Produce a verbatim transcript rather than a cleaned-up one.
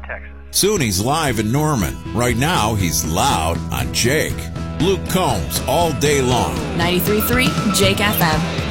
Texas. Soon he's live in Norman. Right now, he's loud on Jake. Luke Combs all day long. ninety-three point three Jake F M.